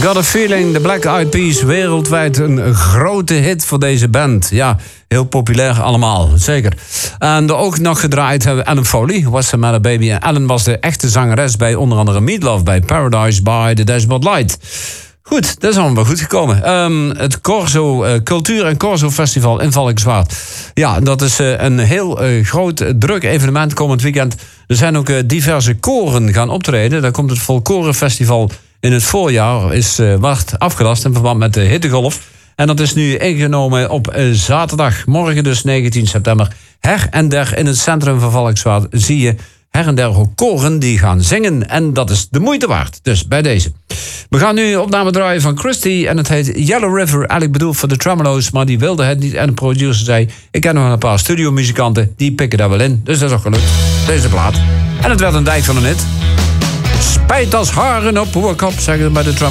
Got a Feeling, de Black Eyed Peas, wereldwijd een grote hit voor deze band. Ja, heel populair allemaal, zeker. En ook nog gedraaid hebben Ellen Foley, What's the Matter Baby. En Ellen was de echte zangeres bij onder andere Meatloaf, bij Paradise by the Dashboard Light. Goed, dat is allemaal wel goed gekomen. Het Corso Cultuur en Corso Festival in Valkenswaard. Ja, dat is een heel groot, druk evenement komend weekend. Er zijn ook diverse koren gaan optreden. Daar komt het Folkorenfestival in het voorjaar, wordt afgelast in verband met de hittegolf. En dat is nu ingenomen op zaterdag, morgen dus 19 september. Her en der in het centrum van Valkenswaard zie je her en der koren die gaan zingen. En dat is de moeite waard, dus bij deze. We gaan nu een opname draaien van Christy en het heet Yellow River. Eigenlijk bedoeld voor de Tremolo's, maar die wilde het niet. En de producer zei, ik ken nog een paar studiomuzikanten, die pikken daar wel in. Dus dat is ook gelukt, deze plaat. En het werd een dijk van een hit. Spijt als haren op hoerkop, zeggen ze bij de Tremolo's.